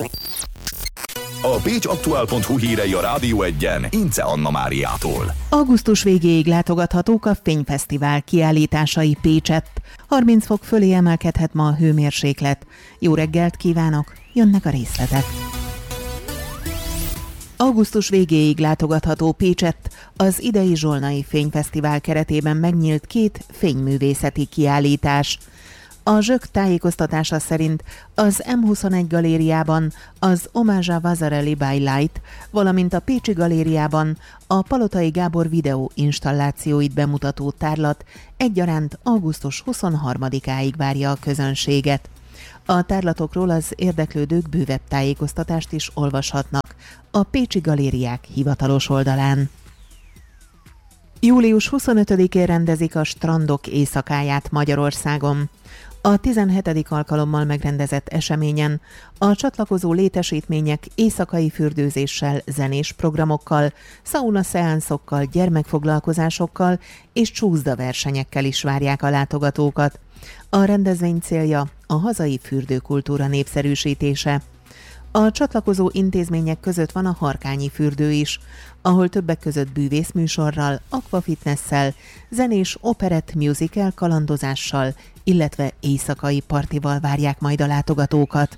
A pécsaktuál.hu hírei a Rádió Egyen Ince Anna Máriától. Augusztus végéig látogathatók a Fényfesztivál kiállításai Pécsett. 30 fok fölé emelkedhet ma a hőmérséklet. Jó reggelt kívánok, jönnek a részletek. Augusztus végéig látogatható Pécsett. Az idei Zsolnai Fényfesztivál keretében megnyílt 2 fényművészeti kiállítás. A Zsök tájékoztatása szerint az M21 galériában az Omázsa Vasarely by Light, valamint a Pécsi galériában a Palotai Gábor videó installációit bemutató tárlat egyaránt augusztus 23-áig várja a közönséget. A tárlatokról az érdeklődők bővebb tájékoztatást is olvashatnak a Pécsi galériák hivatalos oldalán. Július 25-én rendezik a Strandok éjszakáját Magyarországon. A 17. alkalommal megrendezett eseményen a csatlakozó létesítmények éjszakai fürdőzéssel, zenés programokkal, szauna-szeánszokkal, gyermekfoglalkozásokkal és csúszdaversenyekkel is várják a látogatókat. A rendezvény célja a hazai fürdőkultúra népszerűsítése. A csatlakozó intézmények között van a Harkányi fürdő is, ahol többek között bűvészműsorral, akvafitnesszel, zenés operett musical kalandozással, illetve éjszakai partival várják majd a látogatókat.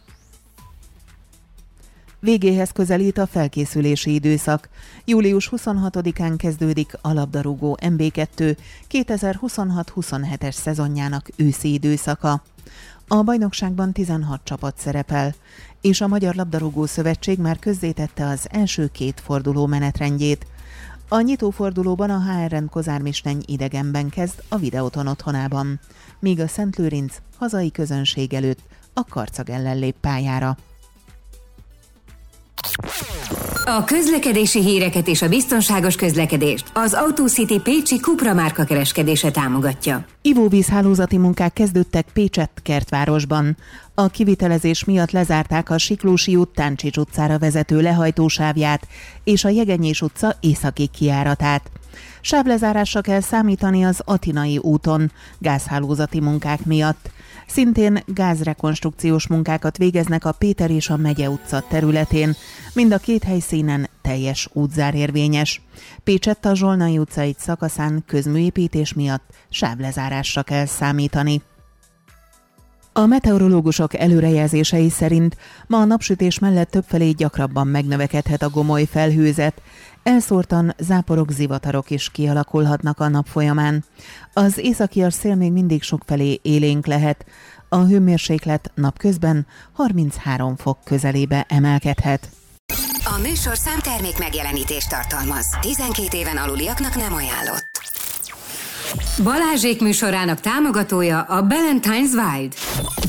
Végéhez közelít a felkészülési időszak. Július 26-án kezdődik a labdarúgó MB2 2026-27-es szezonjának őszi időszaka. A bajnokságban 16 csapat szerepel, és a Magyar Labdarúgó Szövetség már közzétette az első 2 forduló menetrendjét. A nyitófordulóban a HRN Kozármisteny idegenben kezd a Videoton otthonában, míg a Szentlőrinc hazai közönség előtt a Karcag ellen lép pályára. A közlekedési híreket és a biztonságos közlekedést az AutoCity Pécsi Cupra márka kereskedése támogatja. Ivóvízhálózati munkák kezdődtek Pécsett kertvárosban. A kivitelezés miatt lezárták a Siklósi út Táncsics utcára vezető lehajtósávját és a Jegenyés utca északi kijáratát. Sávlezárásra kell számítani az Atinai úton gázhálózati munkák miatt. Szintén gázrekonstrukciós munkákat végeznek a Péter és a Megye utca területén. Mind a 2 helyszínen teljes útzár érvényes. Pécsett a Zsolnai utca egy szakaszán közműépítés miatt sávlezárásra kell számítani. A meteorológusok előrejelzései szerint ma a napsütés mellett többfelé gyakrabban megnövekedhet a gomoly felhőzet. Elszórtan záporok, zivatarok is kialakulhatnak a nap folyamán. Az északias szél még mindig sokfelé élénk lehet. A hőmérséklet napközben 33 fok közelébe emelkedhet. A műsor számtermék megjelenítést tartalmaz. 12 éven aluliaknak nem ajánlott. Balázsék műsorának támogatója a Ballantine's Wild.